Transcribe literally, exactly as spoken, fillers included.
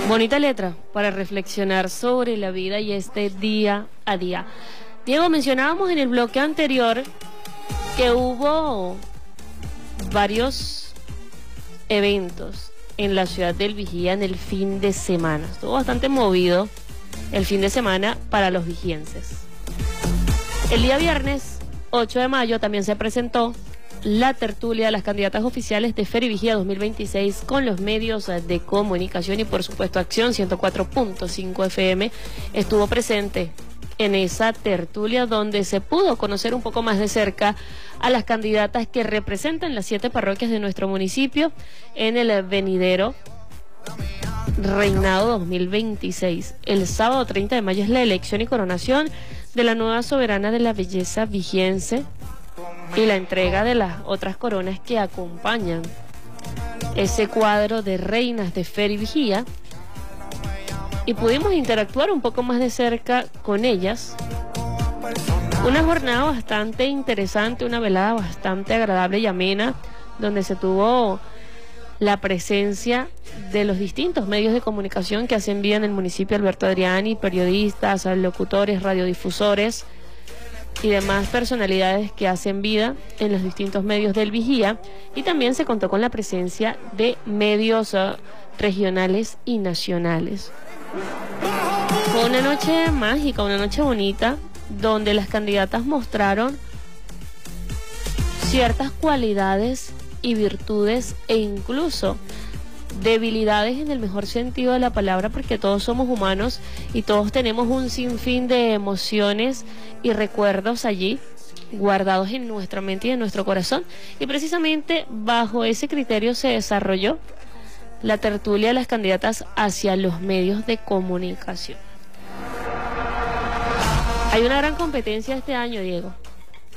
Bonita letra para reflexionar sobre la vida y este día a día. Diego, mencionábamos en el bloque anterior que hubo varios eventos en la ciudad del Vigía en el fin de semana. Estuvo bastante movido el fin de semana para los vigienses. El día viernes ocho de mayo también se presentó la tertulia de las candidatas oficiales de Feria y Vigía dos mil veintiséis con los medios de comunicación y por supuesto Acción ciento cuatro punto cinco F M estuvo presente en esa tertulia donde se pudo conocer un poco más de cerca a las candidatas que representan las siete parroquias de nuestro municipio en el venidero Reinado dos mil veintiséis. El sábado treinta de mayo es la elección y coronación de la nueva soberana de la belleza vigiense y la entrega de las otras coronas que acompañan ese cuadro de reinas de Feria y Vigía, y pudimos interactuar un poco más de cerca con ellas. Una jornada bastante interesante, una velada bastante agradable y amena, donde se tuvo la presencia de los distintos medios de comunicación que hacen vida en el municipio Alberto Adriani, periodistas, locutores, radiodifusores y demás personalidades que hacen vida en los distintos medios del Vigía, y también se contó con la presencia de medios uh, regionales y nacionales. Fue una noche mágica, una noche bonita, donde las candidatas mostraron ciertas cualidades y virtudes e incluso debilidades en el mejor sentido de la palabra, porque todos somos humanos y todos tenemos un sinfín de emociones y recuerdos allí guardados en nuestra mente y en nuestro corazón, y precisamente bajo ese criterio se desarrolló la tertulia de las candidatas hacia los medios de comunicación. Hay una gran competencia este año, Diego.